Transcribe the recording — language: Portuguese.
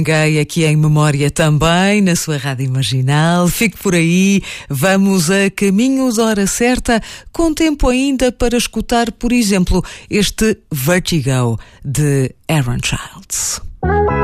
Gay aqui em memória também, na sua Rádio Marginal. Fique por aí, vamos a caminhos hora certa, com tempo ainda para escutar, por exemplo, este Vertigo de Aaron Childs.